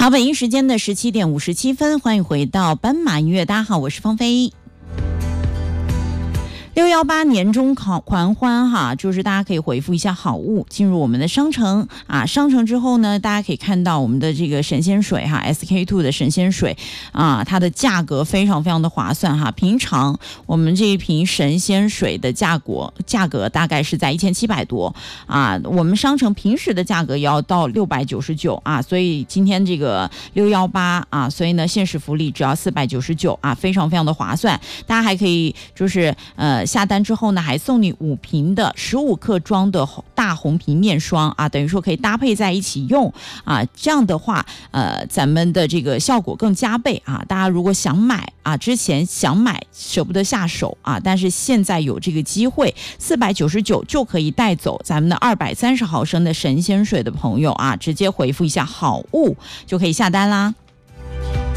好，北京时间的17:57，欢迎回到斑马音乐。大家好，我是芳菲。618年中狂欢哈，就是大家可以回复一下好物进入我们的商城啊。商城之后呢，大家可以看到我们的这个神仙水哈 ，SK2 的神仙水啊，它的价格非常非常的划算哈。平常我们这一瓶神仙水的价格大概是在1700多啊，我们商城平时的价格也要到699啊，所以今天这个618啊，所以呢限时福利只要499啊，非常非常的划算。大家还可以就是下单之后呢，还送你5瓶的15克装的大红瓶面霜啊，等于说可以搭配在一起用啊，这样的话咱们的这个效果更加倍啊。大家如果想买啊，之前想买舍不得下手啊，但是现在有这个机会，499就可以带走咱们的230毫升的神仙水的朋友啊，直接回复一下好物就可以下单啦。